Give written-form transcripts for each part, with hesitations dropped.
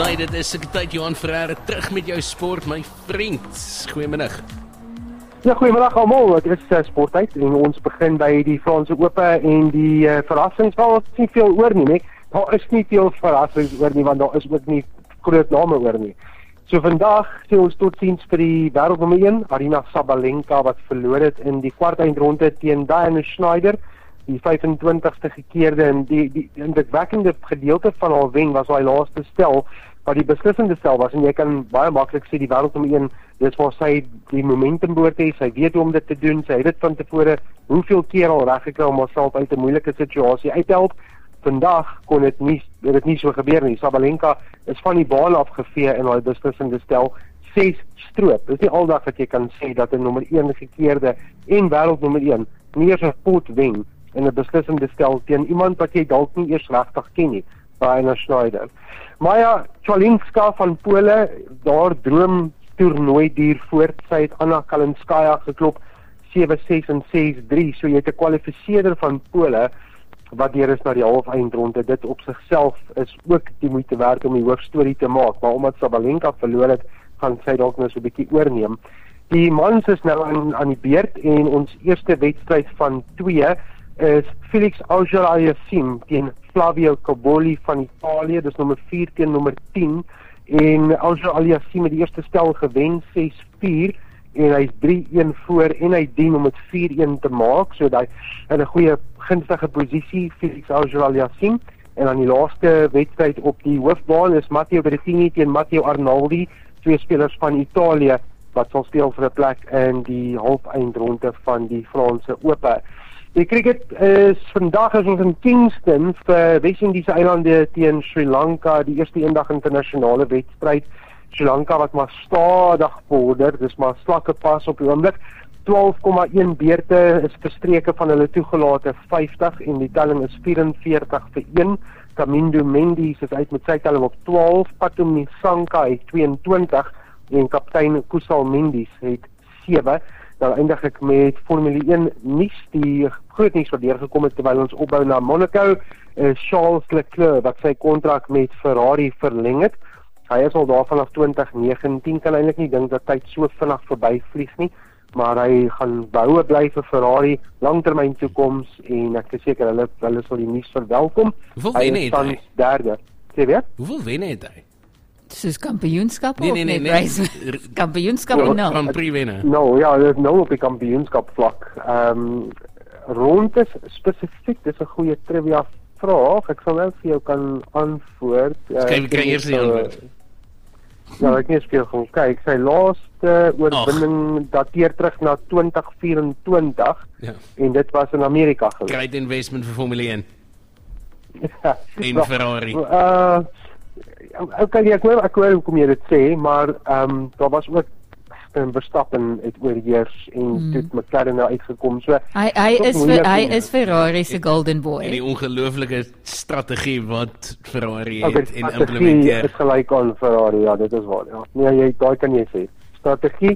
Sy, dit is tyd Johan Ferreira terug met jou sport, my vriend. Goeiemiddag. Ja, goeiemiddag almal. Dit is sporttyd en ons begin by die Franse Ope en die verrassings. Wel, ons nie veel oor nie, nee. Daar is nie veel verrassings oor nie, want daar is ook nie groot name oor nie. So vandag sê ons totsiens vir die wêreldnommer 1, Aryna Sabalenka, wat verloor het in die kwartfinale teen Diana Schneider, die 25ste gekeerde, en die indrukwekkende gedeelte van haar wen was haar laaste stel, wat die beslissende stel was, en jy kan baie maklik sê die wêreldnommer 1, dis waar sy die momentum behoort het, sy weet hoe om dit te doen, sy het dit van tevore hoeveel keer al reggekry om haarself uit 'n moeilike situasie uit te help. Vandag kon dit nie so gebeur nie. Sabalenka is van die baan afgevee in haar beslissende stel, 6 stroop. Dis nie aldag dat jy kan sê dat 'n nommer 1 gekeerde en wêreldnommer 1 nie eers 'n pot wen in 'n beslissende stel teen iemand wat jy dalk nie eers regtig ken nie, Diana Schneider. Maja Czwalinska van Pole, daar droom toernooi duur voort. Sy het Anna Kalinskaya geklop 7-6 en 6-3, so jy het 'n kwalifiseerder van Pole wat deur is na die halfeindronde. Dit op sigself is ook die moeite werd om die hoofstorie te maak, maar omdat Sabalenka verloor het, gaan sy dalk nou so 'n bietjie oorneem. Die mans is nou aan die beurt en ons eerste wedstryd van 2 is Felix Auger-Aliassime teen Flavio Cobolli van Italië, dis nommer 4 teen nommer 10, en Auger-Aliassime het die eerste stel gewen 6-4 en hy's 3-1 voor en hy dien om dit 4-1 te maak, so hy in 'n goeie gunstige posisie, Felix Auger-Aliassime. En aan die laaste wedstryd op die hoofbaan is Matteo Berrettini teen Matteo Arnaldi, twee spelers van Italië wat sal speel vir 'n plek in die halfeindronde van die Franse Ope. Die cricket is vandag is ons in Kingston vir Wes-Indiese eilande teen Sri Lanka, die eerste eendag internasionale wedstryd. Sri Lanka wat maar stadig vorder, dis maar slakke pas op die oomblik. 12,1 beurte is verstreke van hulle toegelate 50 en die telling is 44-1. Kamindo Mendes is uit met sy telling op 12, Patum Nisanka het 22 en kaptein Kusal Mendes het 7. Dan eindig ek met Formule 1 nuus, die groot nuus wat deurgekom het terwyl ons opbou na Monaco, Charles Leclerc wat sy kontrak met Ferrari verleng het. Hy is al daar vanaf 2019, kan eintlik nie dink dat tyd so vinnig verbyvlieg nie, maar hy gaan behoue bly vir Ferrari, langtermyn toekoms, en ek is seker hulle sal die nuus verwelkom. Hoeveel wenne het hy? Derde. Sê weer? Hoeveel wenne het hy? Soos kampioenskap of Nee. kampioenskap en nou. Grand Prix wenne. Nou ja, dit is nou op die kampioenskap vlak. Rondes spesifiek, dis 'n goeie trivia vraag. Ek sal nou vir jou kan antwoord. Kry eers die antwoord. Ja, ek net speel gaan kyk. Sy laaste oorwinning dateer terug na 2024 en dit was in Amerika gewees. Great investment vir Formule 1. En Ja, Ferrari. Okay, ek hoor hoekom jy dit sê, maar daar was ook Verstappen het oorheers en toe McLaren nou uitgekom. So Hy is Ferrari se golden boy. En die ongelooflike strategie wat Ferrari okay, het en implementeer. Is gelyk aan Ferrari, ja, dit is waar. Ja. Nee, daai kan jy sê. Strategie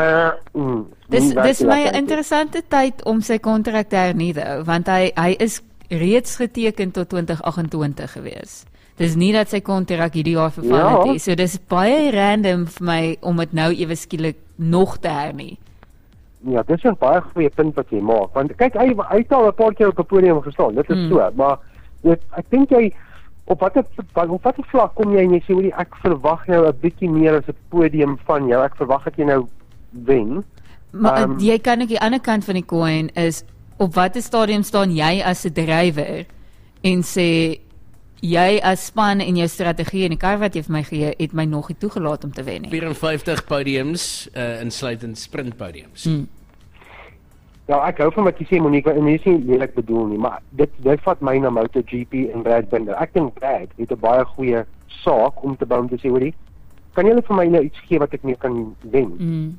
Dis my 'n interessante tyd om sy kontrak te hernuwe, want hy is reeds geteken tot 2028 gewees. Dis nie dat sy kontrak hierdie jaar verval het nie. So dis baie random vir my om dit nou ewe skielik nog te hernie. Ja, dis 'n baie goeie punt wat jy maak. Want kyk, hy het al 'n paar keer op 'n podium gestaan. Dit is so, maar ek dink jy op watter vlak kom jy en jy sê hoor ek verwag nou 'n bietjie meer as 'n podium van jou. Ek verwag dat jy nou wen. Maar jy kan ook die ander kant van die coin is op watter stadium staan jy as 'n drywer en sê jy as span en jou strategie en die kar wat jy vir my gee, het my nog nie toegelaat om te wen nie. 54 podiums, insluitend sprintpodiums. Ja, ek hou van wat jy sê Monique, en dit is nie lelik bedoel nie, maar dit vat my na MotoGP en Brad Binder. Ek dink Brad het 'n baie goeie saak om te bou om te sê hoorie, kan julle vir my nou iets gee wat ek mee kan wen?